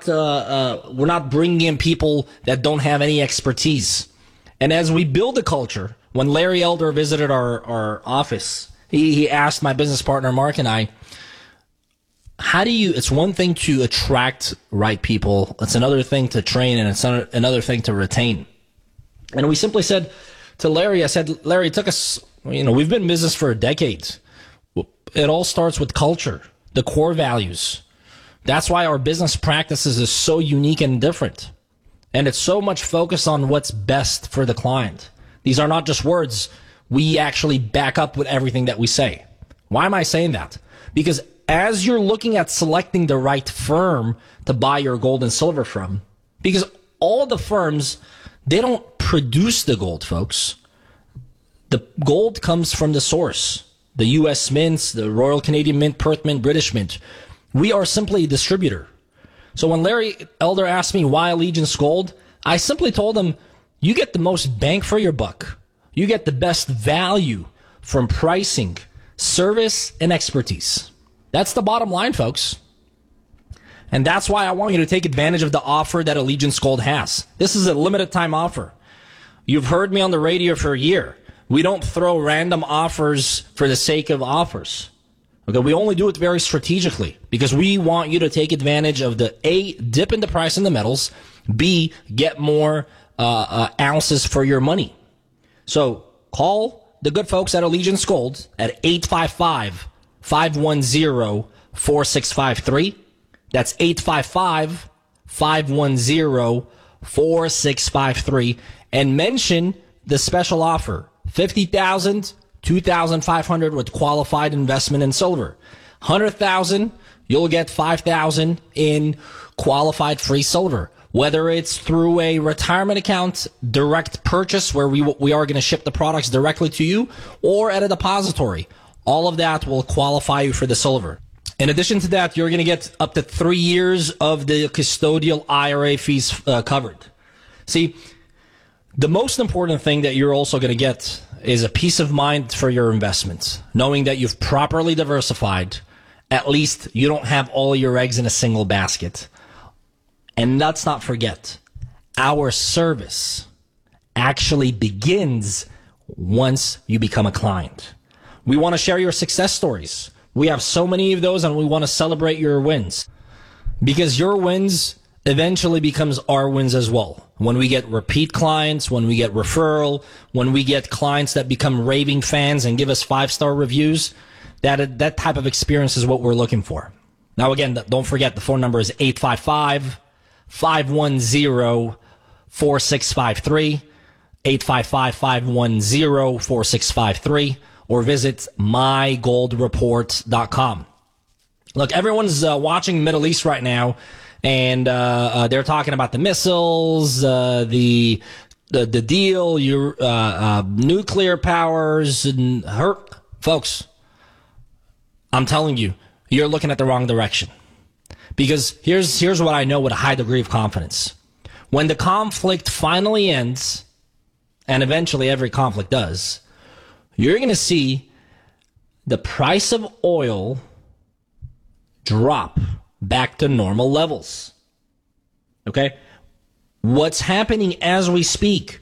we're not bringing in people that don't have any expertise. And as we build a culture, when Larry Elder visited our office, he asked my business partner Mark and I, it's one thing to attract right people, it's another thing to train, and it's another thing to retain. And we simply said to Larry, I said, Larry, it took us, we've been in business for decades. It all starts with culture, the core values. That's why our business practices is so unique and different. And it's so much focused on what's best for the client. These are not just words. We actually back up with everything that we say. Why am I saying that? Because as you're looking at selecting the right firm to buy your gold and silver from, because all the firms, they don't produce the gold, folks. The gold comes from the source. The U.S. Mints, the Royal Canadian Mint, Perth Mint, British Mint. We are simply a distributor. So when Larry Elder asked me why Allegiance Gold, I simply told him, you get the most bang for your buck. You get the best value from pricing, service, and expertise. That's the bottom line, folks. And that's why I want you to take advantage of the offer that Allegiance Gold has. This is a limited time offer. You've heard me on the radio for a year. We don't throw random offers for the sake of offers. Okay, we only do it very strategically because we want you to take advantage of the A, dip in the price in the metals, B, get more ounces for your money. So call the good folks at Allegiance Gold at 855-510-4653. That's 855-510-4653. And mention the special offer, $50,000, $2,500 with qualified investment in silver. $100,000, you'll get $5,000 in qualified free silver. Whether it's through a retirement account, direct purchase where we are going to ship the products directly to you, or at a depository, all of that will qualify you for the silver. In addition to that, you're going to get up to 3 years of the custodial IRA fees covered. See, the most important thing that you're also going to get is a peace of mind for your investments, knowing that you've properly diversified. At least you don't have all your eggs in a single basket. And let's not forget, our service actually begins once you become a client. We want to share your success stories. We have so many of those, and we want to celebrate your wins. Because your wins eventually becomes our wins as well. When we get repeat clients, when we get referral, when we get clients that become raving fans and give us 5-star reviews, that type of experience is what we're looking for. Now, again, don't forget the phone number is 855-510-4653, 855-510-4653, or visit mygoldreport.com. Look, everyone's watching Middle East right now, and they're talking about the missiles, the deal, nuclear powers, and folks. I'm telling you, you're looking at the wrong direction. Because here's what I know with a high degree of confidence: when the conflict finally ends, and eventually every conflict does, you're going to see the price of oil drop back to normal levels. Okay? What's happening as we speak?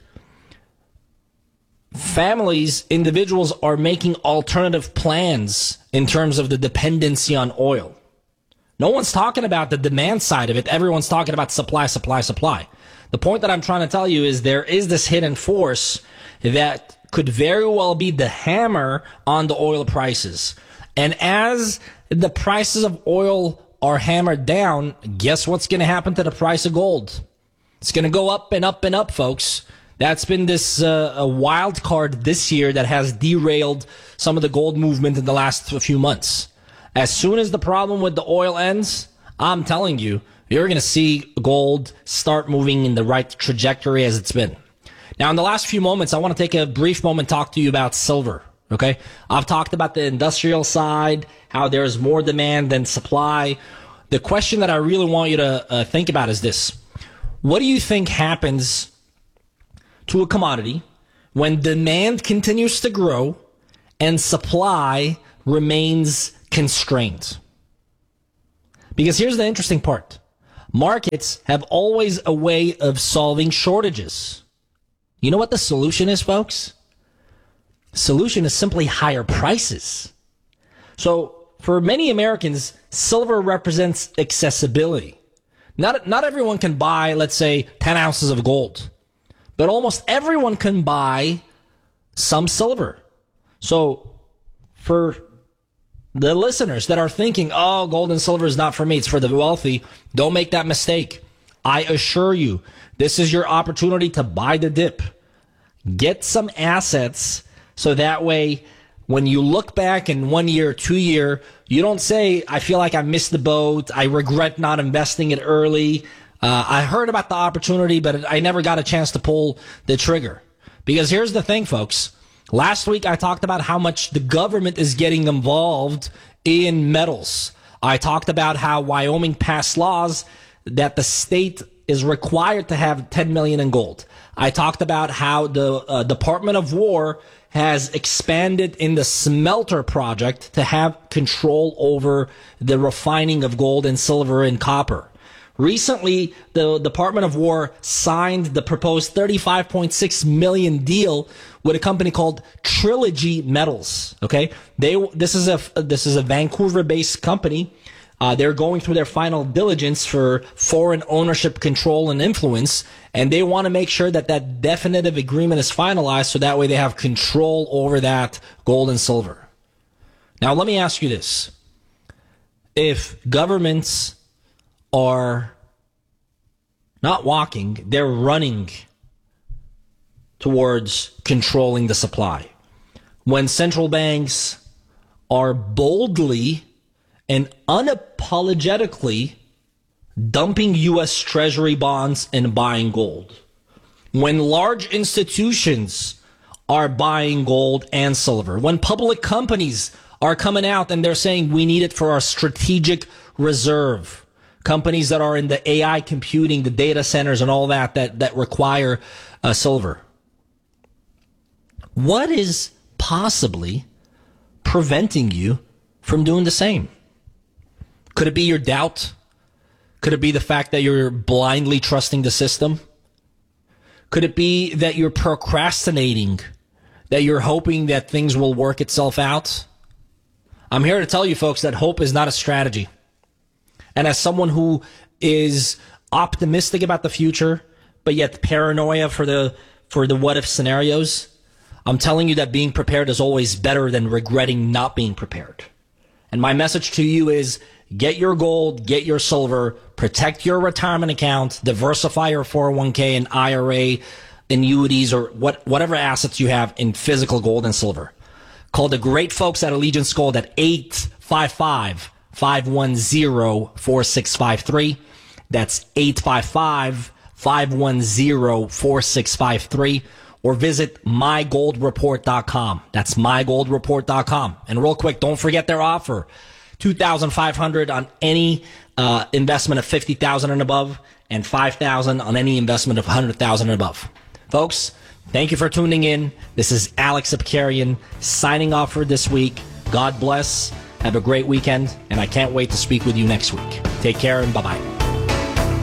Families, individuals are making alternative plans in terms of the dependency on oil. No one's talking about the demand side of it. Everyone's talking about supply. The point that I'm trying to tell you is there is this hidden force that could very well be the hammer on the oil prices. And as the prices of oil are hammered down, guess what's going to happen to the price of gold? It's going to go up and up and up, folks. That's been this a wild card this year that has derailed some of the gold movement in the last few months. As soon as the problem with the oil ends, I'm telling you, you're going to see gold start moving in the right trajectory as it's been. Now, in the last few moments, I want to take a brief moment to talk to you about silver. Okay? I've talked about the industrial side, how there's more demand than supply. The question that I really want you to think about is this. What do you think happens to a commodity when demand continues to grow and supply remains constrained? Because here's the interesting part. Markets have always a way of solving shortages. You know what the solution is, folks? The solution is simply higher prices. So for many Americans, silver represents accessibility. Not everyone can buy, let's say, 10 ounces of gold, but almost everyone can buy some silver. So for the listeners that are thinking, oh, gold and silver is not for me, it's for the wealthy, don't make that mistake. I assure you, this is your opportunity to buy the dip. Get some assets so that way when you look back in 1 year, 2 year, you don't say, I feel like I missed the boat. I regret not investing it early. I heard about the opportunity, but I never got a chance to pull the trigger. Because here's the thing, folks. Last week, I talked about how much the government is getting involved in metals. I talked about how Wyoming passed laws that the state is required to have 10 million in gold. I talked about how the Department of War has expanded in the smelter project to have control over the refining of gold and silver and copper. Recently, the Department of War signed the proposed $35.6 million deal with a company called Trilogy Metals. Okay, this is a Vancouver-based company. They're going through their final diligence for foreign ownership, control, and influence, and they want to make sure that that definitive agreement is finalized so that way they have control over that gold and silver. Now, let me ask you this. If governments are not walking, they're running towards controlling the supply. When central banks are boldly and unapologetically dumping U.S. Treasury bonds and buying gold. When large institutions are buying gold and silver. When public companies are coming out and they're saying we need it for our strategic reserve. Companies that are in the AI computing, the data centers and all that require silver. What is possibly preventing you from doing the same? Could it be your doubt? Could it be the fact that you're blindly trusting the system? Could it be that you're procrastinating, that you're hoping that things will work itself out? I'm here to tell you, folks, that hope is not a strategy. And as someone who is optimistic about the future, but yet paranoia for the what-if scenarios, I'm telling you that being prepared is always better than regretting not being prepared. And my message to you is get your gold, get your silver, protect your retirement account, diversify your 401k and IRA, annuities, or whatever assets you have in physical gold and silver. Call the great folks at Allegiance Gold at 855-510-4653. That's 855-510-4653. Or visit mygoldreport.com. That's mygoldreport.com. And real quick, don't forget their offer. $2,500 on any investment of $50,000 and above, and $5,000 on any investment of $100,000 and above. Folks, thank you for tuning in. This is Alex Abkarian signing off for this week. God bless. Have a great weekend, and I can't wait to speak with you next week. Take care, and bye-bye.